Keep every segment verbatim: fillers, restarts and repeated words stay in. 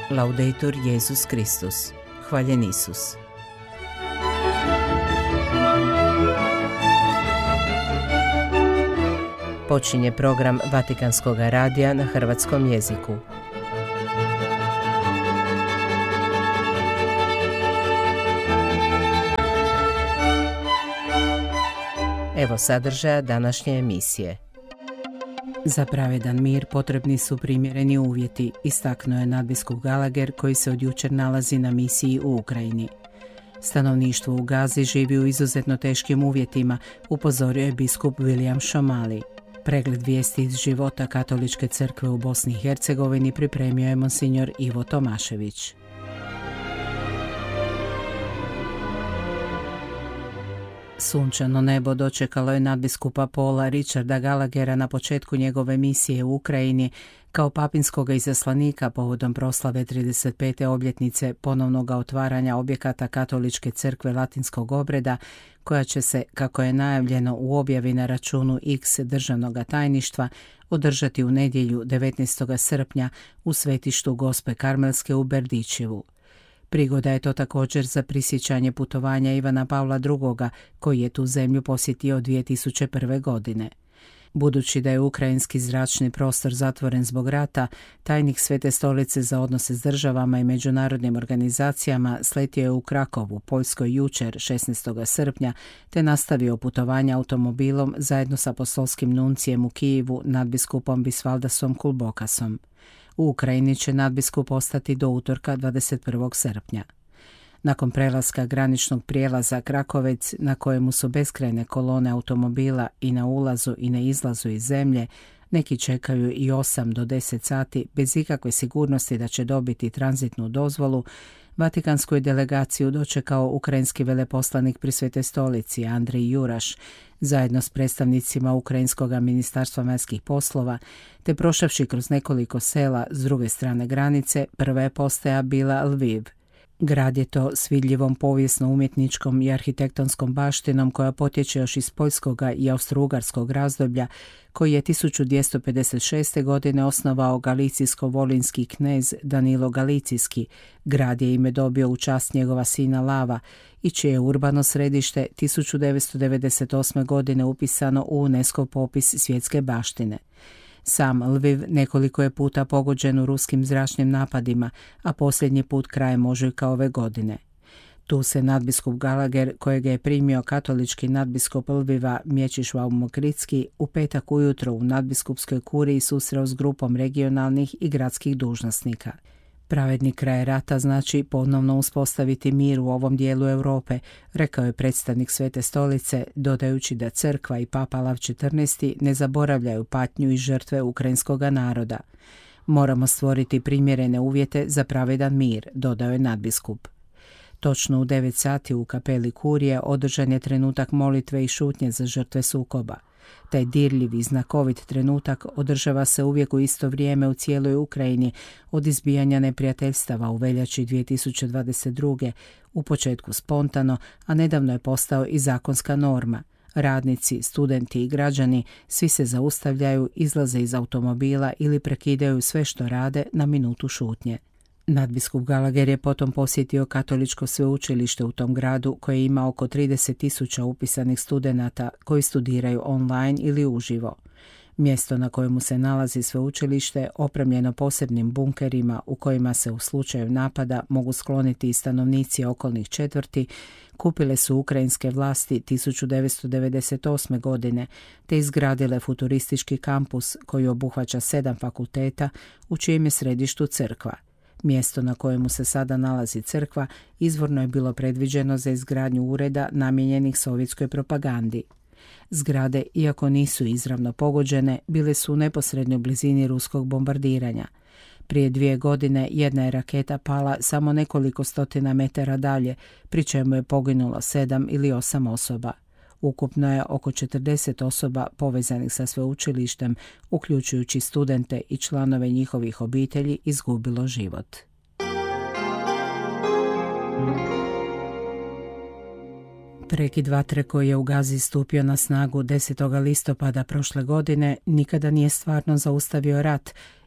Laudetur Jesus Kristus. Hvaljen Isus. Počinje program Vatikanskog radija na hrvatskom jeziku. Evo sadržaja današnje emisije. Za pravedan mir potrebni su primjereni uvjeti, istaknuo je nadbiskup Gallagher koji se od jučer nalazi na misiji u Ukrajini. Stanovništvo u Gazi živi u izuzetno teškim uvjetima, upozorio je biskup William Šomali. Pregled vijesti iz života Katoličke crkve u Bosni i Hercegovini pripremio je monsignor Ivo Tomašević. Sunčano nebo dočekalo je nadbiskupa Paula Richarda Gallaghera na početku njegove misije u Ukrajini kao papinskog izaslanika povodom proslave trideset pete obljetnice ponovnog otvaranja objekata Katoličke crkve latinskog obreda, koja će se, kako je najavljeno u objavi na računu X državnog tajništva, održati u nedjelju devetnaestog srpnja u svetištu Gospe Karmelske u Berdičevu. Prigoda je to također za prisjećanje putovanja Ivana Pavla drugoga, koji je tu zemlju posjetio dvije tisuće prve. godine. Budući da je ukrajinski zračni prostor zatvoren zbog rata, tajnik Svete stolice za odnose s državama i međunarodnim organizacijama sletio je u Krakovu, Poljskoj jučer šesnaestog srpnja, te nastavio putovanje automobilom zajedno sa apostolskim nuncijem u Kijevu nadbiskupom Visvaldasom Kulbokasom. U Ukrajini će nadbiskup ostati do utorka dvadeset prvog srpnja. Nakon prelaska graničnog prijelaza Krakovec, na kojemu su beskrajne kolone automobila i na ulazu i na izlazu iz zemlje, neki čekaju i osam do deset sati bez ikakve sigurnosti da će dobiti tranzitnu dozvolu, Vatikansku je delegaciju dočekao ukrajinski veleposlanik pri Svetoj stolici Andrij Juraš, zajedno s predstavnicima Ukrajinskog ministarstva vanjskih poslova, te prošavši kroz nekoliko sela s druge strane granice, prva je postaja bila Lviv. Grad je to s vidljivom povijesno-umjetničkom i arhitektonskom baštinom koja potječe još iz poljskoga i austro-ugarskog razdoblja, koji je tisuću dvjesto pedeset šeste. godine osnovao galicijsko-volinski knez Danilo Galicijski. Grad je ime dobio u čast njegova sina Lava i čije je urbano središte tisuću devetsto devedeset osme. godine upisano u UNESCO popis svjetske baštine. Sam Lviv nekoliko je puta pogođen u ruskim zračnim napadima, a posljednji put krajem ožujka ove godine. Tu se nadbiskup Gallagher, kojega je primio katolički nadbiskup Lviva Mječislav Mokritski, u petak ujutro u nadbiskupskoj kuriji susreo s grupom regionalnih i gradskih dužnosnika. Pravedni kraj rata znači ponovno uspostaviti mir u ovom dijelu Europe, rekao je predstavnik Svete stolice, dodajući da crkva i papa Lav četrnaesti. ne zaboravljaju patnju i žrtve ukrajinskog naroda. Moramo stvoriti primjerene uvjete za pravedan mir, dodao je nadbiskup. Točno u devet sati u kapeli kurije održan je trenutak molitve i šutnje za žrtve sukoba. Taj dirljiv i znakovit trenutak održava se uvijek u isto vrijeme u cijeloj Ukrajini od izbijanja neprijateljstava u veljači dvije tisuće dvadeset druge. U početku spontano, a nedavno je postao i zakonska norma. Radnici, studenti i građani svi se zaustavljaju, izlaze iz automobila ili prekidaju sve što rade na minutu šutnje. Nadbiskup Gallagher je potom posjetio katoličko sveučilište u tom gradu koje ima oko trideset tisuća upisanih studenata koji studiraju online ili uživo. Mjesto na kojemu se nalazi sveučilište, opremljeno posebnim bunkerima u kojima se u slučaju napada mogu skloniti i stanovnici okolnih četvrti, kupile su ukrajinske vlasti tisuću devetsto devedeset osme. godine te izgradile futuristički kampus koji obuhvaća sedam fakulteta u čijem je središtu crkva. Mjesto na kojemu se sada nalazi crkva izvorno je bilo predviđeno za izgradnju ureda namijenjenih sovjetskoj propagandi. Zgrade, iako nisu izravno pogođene, bile su u neposrednoj blizini ruskog bombardiranja. Prije dvije godine jedna je raketa pala samo nekoliko stotina metara dalje, pri čemu je poginulo sedam ili osam osoba. Ukupno je oko četrdeset osoba povezanih sa sveučilištem, uključujući studente i članove njihovih obitelji, izgubilo život. Prekid vatre koji je u Gazi stupio na snagu desetog listopada prošle godine nikada nije stvarno zaustavio rat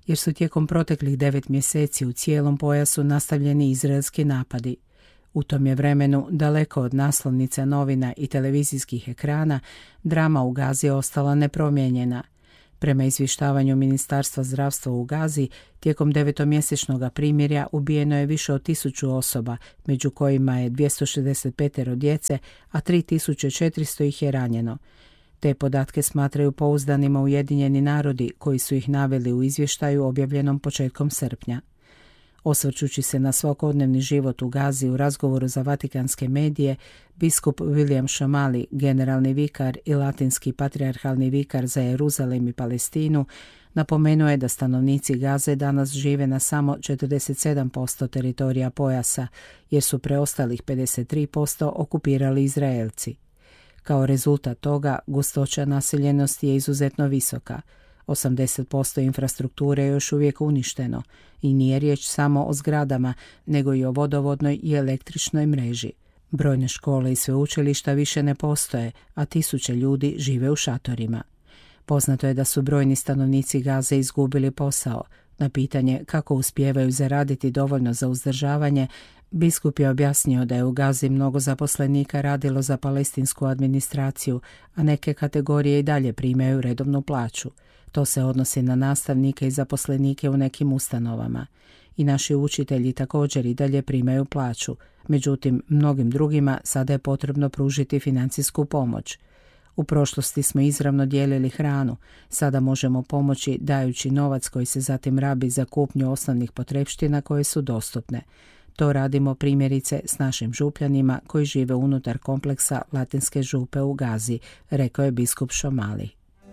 jer su tijekom proteklih devet mjeseci u cijelom pojasu nastavljeni izraelski napadi. U tom je vremenu, daleko od naslovnica novina i televizijskih ekrana, drama u Gazi ostala nepromijenjena. Prema izvještavanju Ministarstva zdravstva u Gazi, tijekom devetomjesečnog primirja ubijeno je više od tisuću osoba, među kojima je dvjesto šezdeset pet djece, a tri tisuće četiristo ih je ranjeno. Te podatke smatraju pouzdanima Ujedinjeni narodi, koji su ih naveli u izvještaju objavljenom početkom srpnja. Osvrćući se na svakodnevni život u Gazi u razgovoru za vatikanske medije, biskup William Šomali, generalni vikar i latinski patrijarhalni vikar za Jeruzalem i Palestinu, napomenuo je da stanovnici Gaze danas žive na samo četrdeset sedam posto teritorija pojasa, jer su preostalih pedeset tri posto okupirali Izraelci. Kao rezultat toga, gustoća naseljenosti je izuzetno visoka. osamdeset posto infrastrukture je još uvijek uništeno i nije riječ samo o zgradama, nego i o vodovodnoj i električnoj mreži. Brojne škole i sveučilišta više ne postoje, a tisuće ljudi žive u šatorima. Poznato je da su brojni stanovnici Gaze izgubili posao. Na pitanje kako uspijevaju zaraditi dovoljno za uzdržavanje, biskup je objasnio da je u Gazi mnogo zaposlenika radilo za palestinsku administraciju, a neke kategorije i dalje primaju redovnu plaću. To se odnosi na nastavnike i zaposlenike u nekim ustanovama. I naši učitelji također i dalje primaju plaću, međutim, mnogim drugima sada je potrebno pružiti financijsku pomoć. U prošlosti smo izravno dijelili hranu, sada možemo pomoći dajući novac koji se zatim rabi za kupnju osnovnih potrepština koje su dostupne. To radimo primjerice s našim župljanima koji žive unutar kompleksa Latinske župe u Gazi, rekao je biskup Šomali.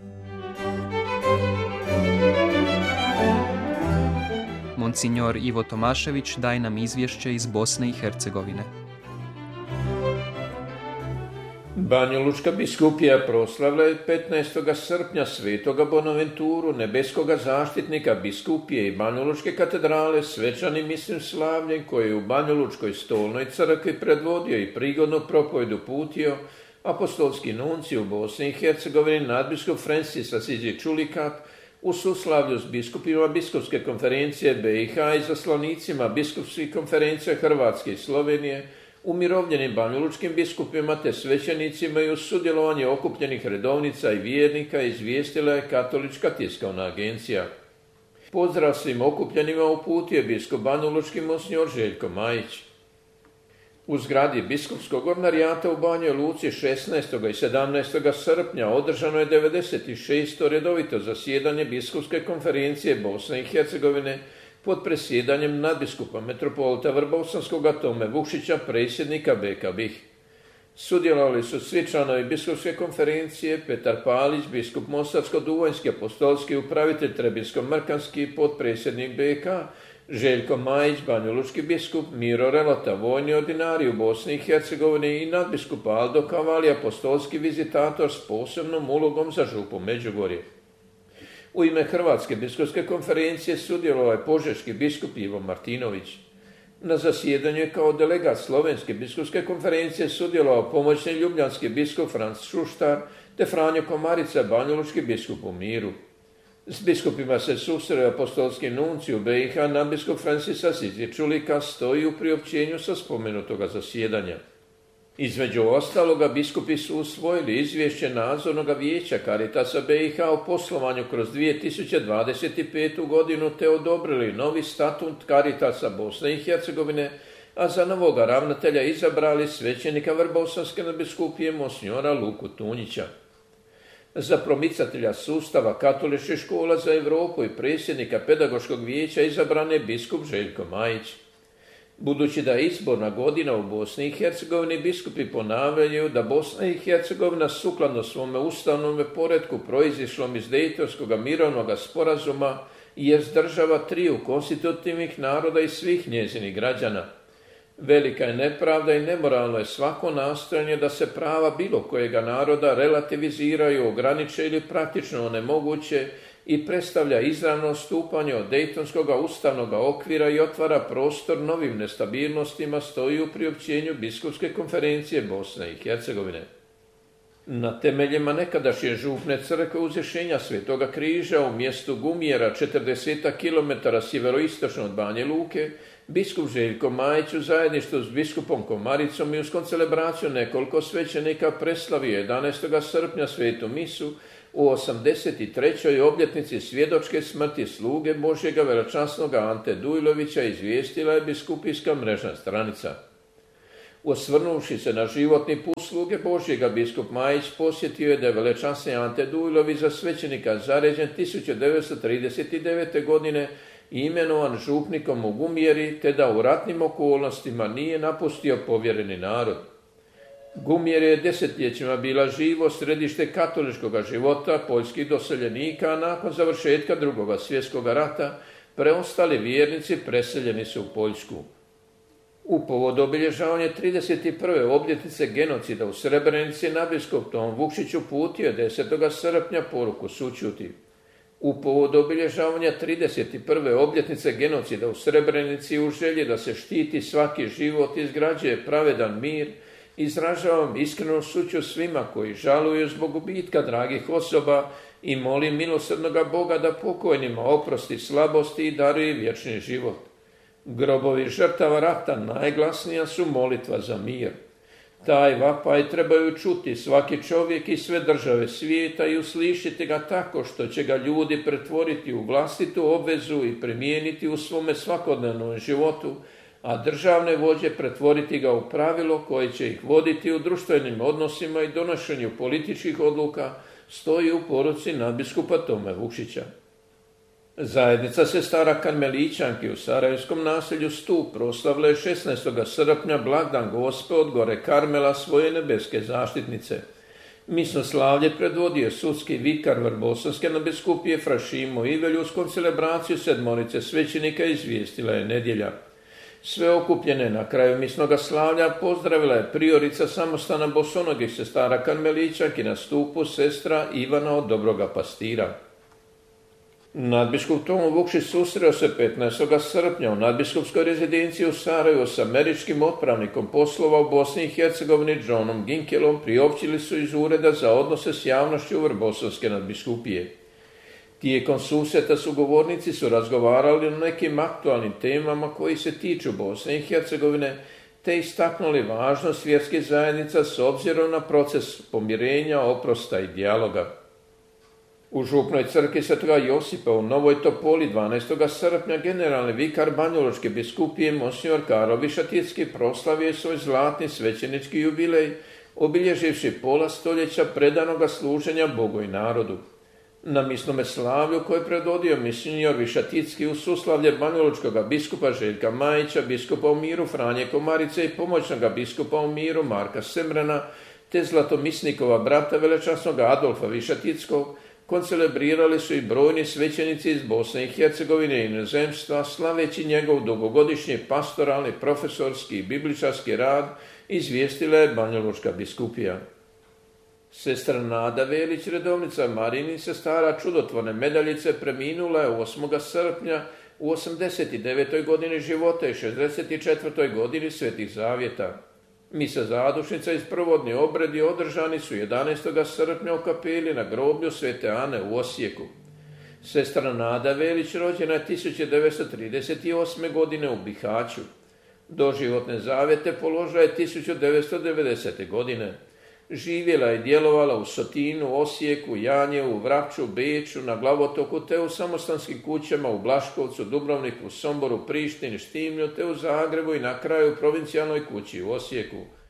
Monsignor Ivo Tomašević daje nam izvješće iz Bosne i Hercegovine. Banjalučka biskupija proslavila je petnaestog srpnja svetoga Bonaventuru, nebeskoga zaštitnika biskupije i Banjalučke katedrale, svečanim istim slavljem koje je u Banjalučkoj stolnoj crkvi predvodio i prigodnu propovedu uputio apostolski nunci u Bosni i Hercegovini nadbiskup Francis Asizi Čulikat u suslavlju s biskupima Biskupske konferencije B i H i zaslanicima biskupskih konferencija Hrvatske i Slovenije, umirovljenim banjalučkim biskupima te svećenicima i uz sudjelovanje okupljenih redovnica i vjernika izvijestila je Katolička tiskovna agencija. Pozdrav svim okupljenima uputio je biskup banjalučki monsignor Željko Majić. U zgradi biskupskog ordinarijata u Banjoj Luci šesnaestog i sedamnaestog srpnja održano je devedeset šesto redovito zasjedanje Biskupske konferencije Bosne i Hercegovine pod presjedanjem nadbiskupa metropolita Vrbosanskog Tome Vukšića, predsjednika B K B I H. Sudjelovali su svi članovi Biskupske konferencije, Petar Palić, biskup Mostarsko-Duvanjski, apostolski upravitelj Trebinsko-Mrkanski, potpredsjednik B K, Željko Majić, banjalučki biskup, Miro Relota, vojni ordinarij u Bosni i Hercegovini i nadbiskup Aldo Kavali, apostolski vizitator s posebnom ulogom za župu Međugorje. U ime Hrvatske biskupske konferencije sudjelovao je požeški biskup Ivo Martinović. Na zasjedanju je kao delegat Slovenske biskupske konferencije sudjelovao pomoćni ljubljanski biskup Franc Šuštar te Franjo Komarica, banjalučki biskup u Miru. S biskupima se susreo apostolski nunci u B i H, nadbiskup Francis Asizi Čulika stoji u priopćenju sa spomenutoga zasjedanja. Između ostaloga, biskupi su usvojili izvješće nadzornog vijeća Caritasa B i H o poslovanju kroz dvije tisuće dvadeset petu godinu te odobrili novi statut Caritasa Bosne i Hercegovine, a za novoga ravnatelja izabrali svećenika Vrbosanske nadbiskupije monsignora Luku Tunjića. Za promicatelja sustava katoličkih škola za Europu i predsjednika pedagoškog vijeća izabran je biskup Željko Majić. Budući da je izborna godina u Bosni i Hercegovini, biskupi ponavljaju da Bosna i Hercegovina sukladno svome ustavnom poretku proizišlom iz Dejtonskog mirovnog sporazuma jest država triju konstitutivnih naroda i svih njezinih građana. Velika je nepravda i nemoralno je svako nastojanje da se prava bilo kojega naroda relativiziraju, ograniče ili praktično onemoguće i predstavlja izravno stupanje od Dejtonskog ustavnog okvira i otvara prostor novim nestabilnostima, stoji u priopćenju Biskupske konferencije Bosne i Hercegovine. Na temeljima nekadašnje župne crkve Uzvišenja Svetoga križa u mjestu Gumjera, četrdeset kilometara sjeveroistočno od Banje Luke, biskup Željko Majić u zajedništvu s biskupom Komaricom i uz koncelebraciju nekoliko svećenika preslavio jedanaestog srpnja svetu misu u osamdeset trećoj obljetnici svjedočke smrti sluge Božjega veličanstvenoga Ante Dujlovića, izvijestila je biskupijska mrežna stranica. Osvrnuvši se na životni put sluge Božjega, biskup Majić posjetio je da je veličanstveni Ante Dujlović za svećenika zaređen tisuću devetsto trideset devete. godine i imenovan župnikom u Gumjeri, te da u ratnim okolnostima nije napustio povjereni narod. Gumjer je desetljećima bila živo središte katoličkog života poljskih doseljenika, a nakon završetka Drugoga svjetskog rata preostali vjernici preseljeni su u Poljsku. U povodu obilježavanja trideset prve obljetnice genocida u Srebrenici nadbiskup Tom Vukšić uputio je desetog srpnja poruku sućuti. U povodu obilježavanja trideset prve obljetnice genocida u Srebrenici u želji da se štiti svaki život i izgrađuje pravedan mir, izražavam iskrenu sućut svima koji žaluju zbog gubitka dragih osoba i molim milosrdnoga Boga da pokojnima oprosti slabosti i daruje vječni život. Grobovi žrtava rata najglasnija su molitva za mir. Taj vapaj trebaju čuti svaki čovjek i sve države svijeta i uslišiti ga tako što će ga ljudi pretvoriti u vlastitu obvezu i primijeniti u svome svakodnevnom životu, a državne vođe pretvoriti ga u pravilo koje će ih voditi u društvenim odnosima i donošenju političkih odluka, stoji u poruci nadbiskupa Tome Vukšića. Zajednica sestara Karmelićanki u sarajevskom naselju Stup proslavila je šesnaestog srpnja blagdan Gospe od gore Karmela, svoje nebeske zaštitnice. Misno slavlje predvodio je sudski vikar Vrbosanske nadbiskupije Fra Šimo Ivelju uz koncelebraciju sedmorice svećenika, izvijestila je Nedjelja. Sve okupljene na kraju misnoga slavlja pozdravila je priorica samostana bosonogih sestara Karmelićanki na Stupu, sestra Ivana od Dobroga Pastira. Nadbiskup Tomo Vukšić susreo se petnaestog srpnja u nadbiskupskoj rezidenciji u Sarajevu s američkim otpravnikom poslova u Bosni i Hercegovini Johnom Ginkelom, priopćili su iz Ureda za odnose s javnošću Vrbosanske nadbiskupije. Tijekom susreta sugovornici su razgovarali o nekim aktualnim temama koji se tiču Bosne i Hercegovine, te istaknuli važnost vjerskih zajednica s obzirom na proces pomirenja, oprosta i dijaloga. U župnoj crkvi Svetoga Josipa u Novoj Topoli dvanaestog srpnja generalni vikar Banjalučke biskupije monsignor Karol Višatjecki proslavio svoj zlatni svećenički jubilej, obilježivši pola stoljeća predanoga služenja Bogu i narodu. Na misnome slavlju koje je predvodio monsignor Višatjecki u suslavlje banjalučkog biskupa Željka Majića, biskupa u miru Franje Komarice i pomoćnog biskupa u miru Marka Semrena, te zlatomisnikova brata velečasnog Adolfa Višatjeckog, koncelebrirali su i brojni svećenici iz Bosne i Hercegovine i inozemstva, slaveći njegov dugogodišnji pastoralni, profesorski i bibličarski rad, izvijestila je Banjalučka biskupija. Sestra Nada Velić, redovnica Marijini sestara čudotvorne medaljice, preminula je osmog srpnja u osamdeset devetoj godini života i šezdeset četvrtoj godini Svetih Zavjeta. Misa zadušnica i sprovodni obredi održani su jedanaestog srpnja u kapeli na groblju Svete Ane u Osijeku. Sestra Nada Velić rođena je tisuću devetsto trideset osme. godine u Bihaću. Doživotne zavjete položila je tisuću devetsto devedesete. godine. Živjela i djelovala u Sotinu, Osijeku, Janjevu, Vrapču, Beču, na Glavotoku, te u samostanskim kućama u Blaškovcu, Dubrovniku, Somboru, Prištini, Štimlju, te u Zagrebu i na kraju provincijalnoj kući u Osijeku.